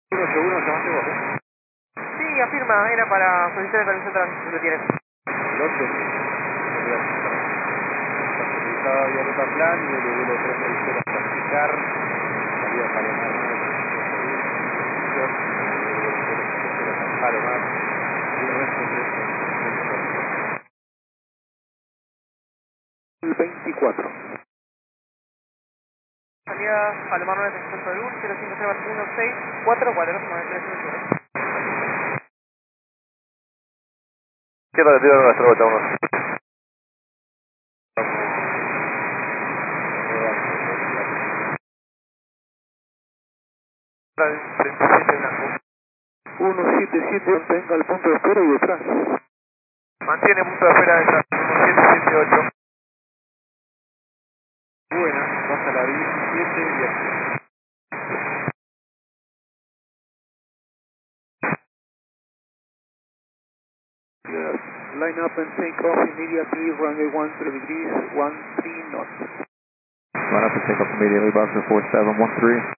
181, llamaste vos, ¿eh? Sí, afirma, era para solicitar el permiso de tránsito, lo tienes. El 8, certificado de ruta plan y el vuelo 360 hasta Picar, salida Palomar 9, Palomar, y el resto de 24. Salida Palomar 9 de Luz, 05016449311. Izquierda de tiro de nuestra vuelta 1. Al 37 blanco. 177 mantenga el punto de espera y detrás. Mantiene punto de espera detrás, 1778. Buena, baja la 17 y aquí. Yes, line up and take off immediately, runway 13 degrees, 13 knots. Line up and take off immediately, Boxer 4713.